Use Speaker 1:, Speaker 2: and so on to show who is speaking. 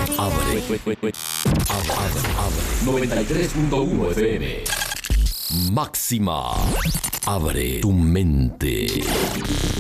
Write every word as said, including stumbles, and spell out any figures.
Speaker 1: Abre. Abre, abre, abre. noventa y tres punto uno F M. Máxima. Abre tu mente.